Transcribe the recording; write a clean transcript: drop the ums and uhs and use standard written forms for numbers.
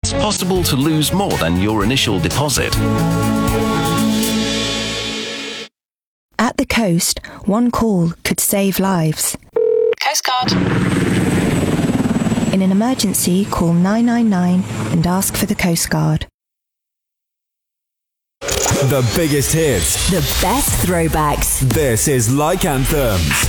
it's possible to lose more than your initial deposit. At the coast, one call could save lives. Coast Guard. In an emergency, call 999 and ask for the Coast Guard. The biggest hits. The best throwbacks. This is Like Anthems.